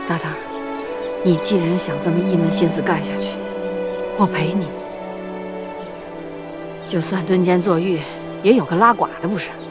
大头，你既然想这么一门心思干下去，我陪你。就算蹲监坐狱，也有个拉寡的不是？